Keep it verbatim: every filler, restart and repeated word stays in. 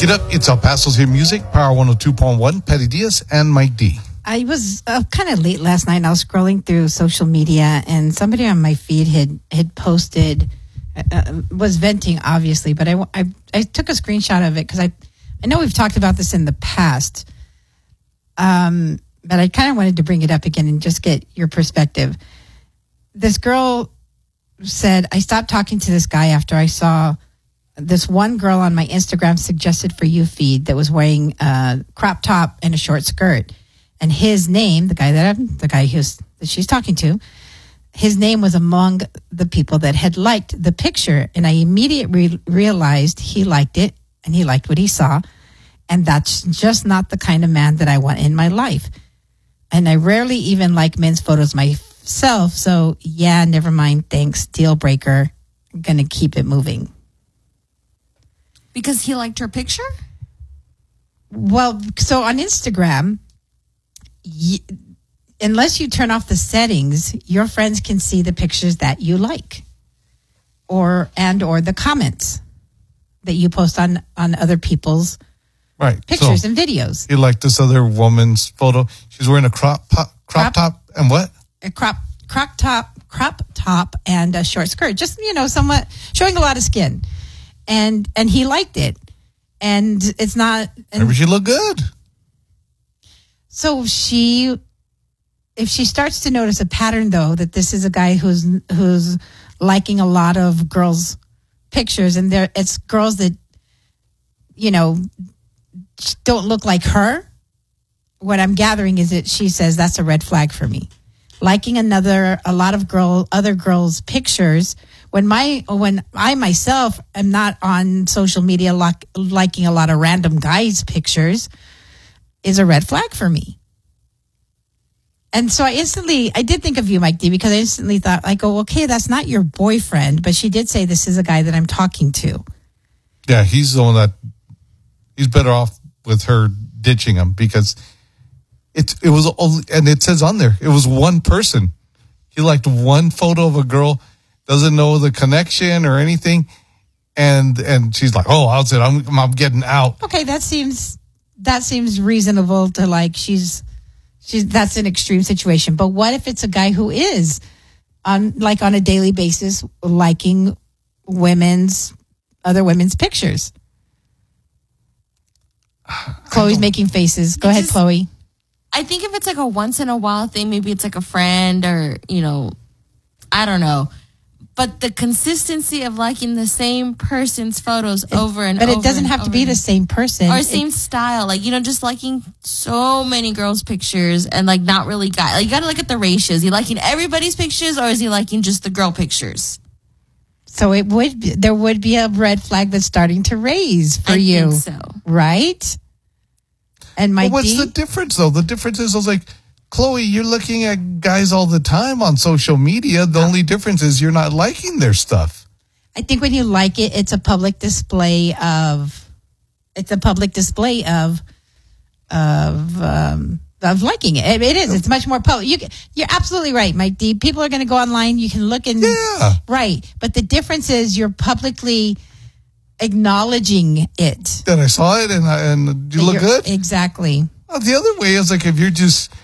Wake it up. It's El Paso's Here Music, Power one oh two point one, Petty Diaz and Mike D. I was uh, kind of late last night and I was scrolling through social media and somebody on my feed had, had posted, uh, was venting obviously, but I, I, I took a screenshot of it because I, I know we've talked about this in the past, um, but I kind of wanted to bring it up again and just get your perspective. This girl said, I stopped talking to this guy after I saw this one girl on my Instagram suggested for you feed that was wearing a crop top and a short skirt. And his name, the guy that I'm, the guy who's, that she's talking to, his name was among the people that had liked the picture. And I immediately re- realized he liked it and he liked what he saw. And that's just not the kind of man that I want in my life. And I rarely even like men's photos myself. So yeah, never mind. Thanks. Deal breaker. I'm going to keep it moving. Because he liked her picture? Well, so on Instagram, y- unless you turn off the settings, your friends can see the pictures that you like, or and or the comments that you post on, on other people's right pictures so and videos. You like this other woman's photo? She's wearing a crop pop, crop, crop top and what? A crop crop top, crop top and a short skirt. Just, you know, somewhat showing a lot of skin. And and he liked it, and it's not. And maybe she looked good. So she, if she starts to notice a pattern, though, that this is a guy who's who's liking a lot of girls' pictures, and there it's girls that, you know, don't look like her. What I'm gathering is that she says that's a red flag for me. Liking another, a lot of girl, other girls' pictures. When my when I myself am not on social media like, liking a lot of random guys' pictures is a red flag for me. And so I instantly, I did think of you, Mike D, because I instantly thought, I go, okay, that's not your boyfriend, but she did say this is a guy that I'm talking to. Yeah, he's the one that, he's better off with her ditching him because it, it was, only, and it says on there, it was one person. He liked one photo of a girl, doesn't know the connection or anything, and and she's like, "Oh, I'll say I'm I'm getting out." Okay, that seems that seems reasonable to like. She's she's that's an extreme situation. But what if it's a guy who is on like on a daily basis liking women's other women's pictures? Chloe's making faces. Go ahead, just, Chloe. I think if it's like a once in a while thing, maybe it's like a friend or you know, I don't know. But the consistency of liking the same person's photos it, over and but over. But it doesn't have to be the same person. Or same it, style. Like, you know, just liking so many girls' pictures and like not really guy. Like, you got to look at the ratio. Is he liking everybody's pictures or is he liking just the girl pictures? So it would be, there would be a red flag that's starting to raise for I you. think so. Right? And Mike well, what's D? the difference though? The difference is I was like, Chloe, you're looking at guys all the time on social media. The only difference is you're not liking their stuff. I think when you like it, it's a public display of, it's a public display of, of, um, of liking it. It, it is. It's much more public. You, you're absolutely right, Mike D. People are going to go online. You can look and, yeah. Right. But the difference is you're publicly acknowledging it. That I saw it and I, and you look you're, good. Exactly. Well, the other way is like if you're just